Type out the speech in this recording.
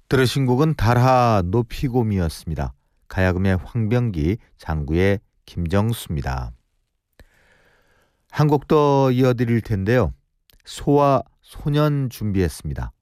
들으신 곡은 달하 높이곰이었습니다. 가야금의 황병기, 장구의 김정수입니다. 한 곡 더 이어드릴 텐데요. 소와 소년 준비했습니다.